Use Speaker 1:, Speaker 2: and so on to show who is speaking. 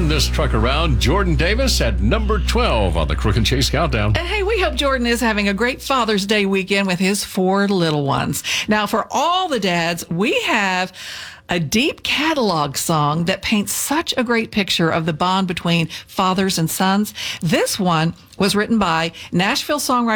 Speaker 1: turn this truck around. Jordan Davis at number 12 on the Crook and Chase Countdown.
Speaker 2: And hey, we hope Jordan is having a great Father's Day weekend with his 4 little ones. Now, for all the dads, we have a deep catalog song that paints such a great picture of the bond between fathers and sons. This one was written by Nashville songwriter